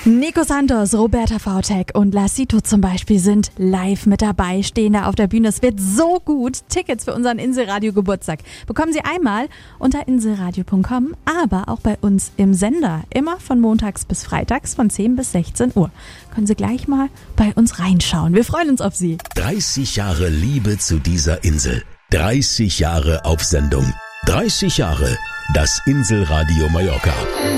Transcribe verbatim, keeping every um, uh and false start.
Nico Santos, Roberta Vautek und Lassito zum Beispiel sind live mit dabei, stehen da auf der Bühne. Es wird so gut. Tickets für unseren Inselradio Geburtstag bekommen Sie einmal unter inselradio punkt com, aber auch bei uns im Sender. Immer von montags bis freitags von zehn bis sechzehn Uhr. Können Sie gleich mal bei uns reinschauen. Wir freuen uns auf Sie. dreißig Jahre Liebe zu dieser Insel. dreißig Jahre auf Sendung. dreißig Jahre das Inselradio Mallorca.